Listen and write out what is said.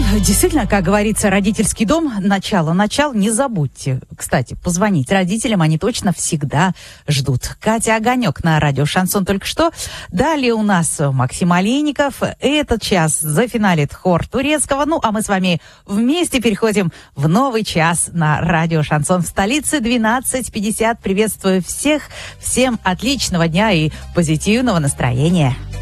действительно, как говорится, родительский дом, начало. Не забудьте, кстати, позвонить родителям, они точно всегда ждут. Катя Огонек на радио «Шансон» только что. Далее у нас Максим Олейников. Этот час зафиналит хор турецкого. Ну, а мы с вами вместе переходим в новый час на радио «Шансон» в столице 12:50. Приветствую всех. Всем отличного дня и позитивного настроения.